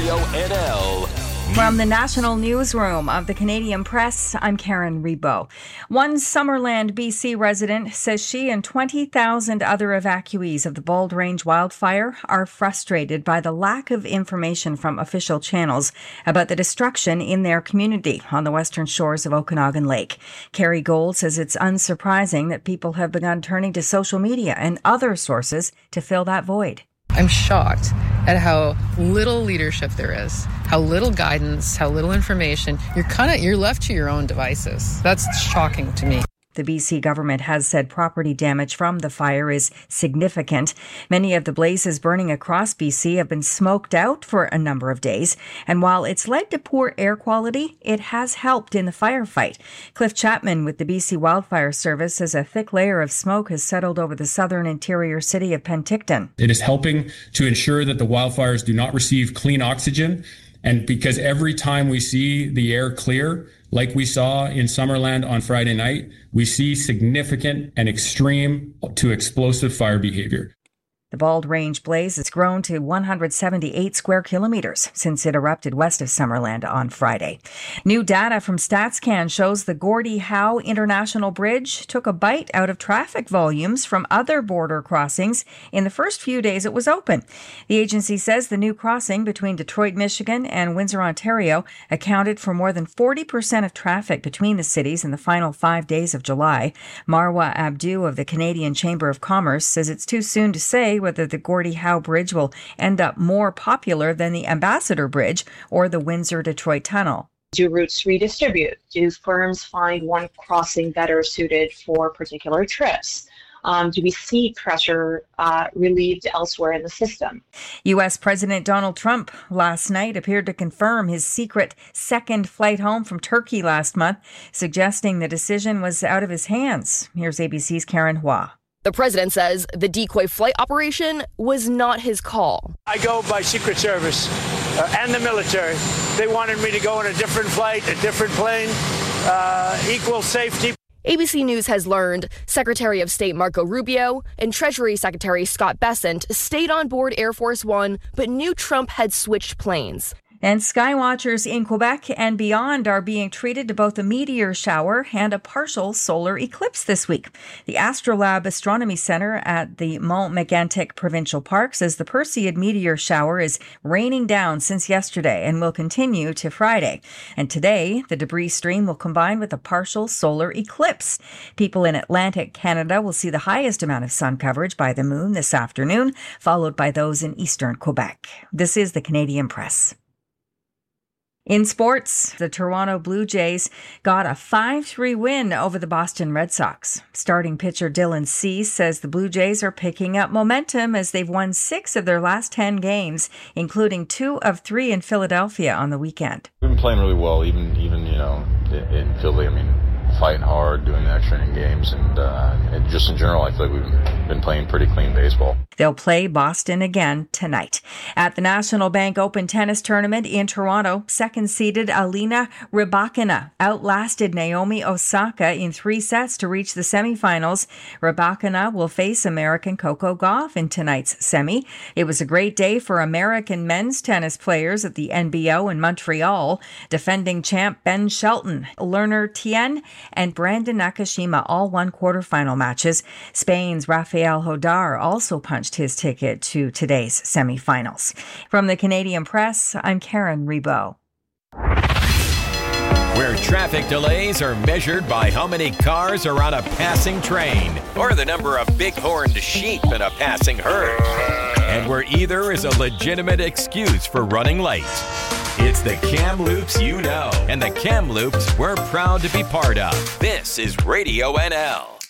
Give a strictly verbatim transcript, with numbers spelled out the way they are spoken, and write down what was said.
Radio N L. From the National Newsroom of the Canadian Press, I'm Karen Rebo. One Summerland, B C resident says she and twenty thousand other evacuees of the Bald Range wildfire are frustrated by the lack of information from official channels about the destruction in their community on the western shores of Okanagan Lake. Carrie Gold says it's unsurprising that people have begun turning to social media and other sources to fill that void. I'm shocked at how little leadership there is, how little guidance, how little information. You're kind of, you're left to your own devices. That's shocking to me. The B C government has said property damage from the fire is significant. Many of the blazes burning across B C have been smoked out for a number of days. And while it's led to poor air quality, it has helped in the firefight. Cliff Chapman with the B C Wildfire Service says a thick layer of smoke has settled over the southern interior city of Penticton. It is helping to ensure that the wildfires do not receive clean oxygen. And because every time we see the air clear, like we saw in Summerland on Friday night, we see significant and extreme to explosive fire behavior. The Bald Range blaze has grown to one hundred seventy-eight square kilometers since it erupted west of Summerland on Friday. New data from StatsCan shows the Gordie Howe International Bridge took a bite out of traffic volumes from other border crossings in the first few days it was open. The agency says the new crossing between Detroit, Michigan and Windsor, Ontario accounted for more than forty percent of traffic between the cities in the final five days of July. Marwa Abdu of the Canadian Chamber of Commerce says it's too soon to say whether the Gordie Howe Bridge will end up more popular than the Ambassador Bridge or the Windsor-Detroit Tunnel. Do routes redistribute? Do firms find one crossing better suited for particular trips? Um, do we see pressure uh, relieved elsewhere in the system? U S President Donald Trump last night appeared to confirm his secret second flight home from Turkey last month, suggesting the decision was out of his hands. Here's A B C's Karen Hua. The president says the decoy flight operation was not his call. I go by Secret Service uh, and the military. They wanted me to go on a different flight, a different plane, uh, equal safety. A B C News has learned Secretary of State Marco Rubio and Treasury Secretary Scott Bessent stayed on board Air Force One, but knew Trump had switched planes. And skywatchers in Quebec and beyond are being treated to both a meteor shower and a partial solar eclipse this week. The Astrolabe Astronomy Center at the Mont Megantic Provincial Park says the Perseid meteor shower is raining down since yesterday and will continue to Friday. And today, the debris stream will combine with a partial solar eclipse. People in Atlantic Canada will see the highest amount of sun coverage by the moon this afternoon, followed by those in eastern Quebec. This is the Canadian Press. In sports, the Toronto Blue Jays got a five three win over the Boston Red Sox. Starting pitcher Dylan Cease says the Blue Jays are picking up momentum as they've won six of their last ten games, including two of three in Philadelphia on the weekend. We've been playing really well, even, even you know, in Philly. I mean, fighting hard, doing the extra inning games, and, uh, and just in general, I feel like we've been playing pretty clean baseball. They'll play Boston again tonight. At the National Bank Open Tennis Tournament in Toronto, second-seeded Alina Rybakina outlasted Naomi Osaka in three sets to reach the semifinals. Rybakina will face American Coco Gauff in tonight's semi. It was a great day for American men's tennis players at the N B O in Montreal. Defending champ Ben Shelton, Lerner Tien, and Brandon Nakashima all won quarterfinal matches. Spain's Rafael Hodar also punched his ticket to today's semifinals. From the Canadian Press, I'm Karen Rebo. Where traffic delays are measured by how many cars are on a passing train or the number of bighorned sheep in a passing herd. And where either is a legitimate excuse for running late. It's the Kamloops you know, and the Kamloops we're proud to be part of. This is Radio N L.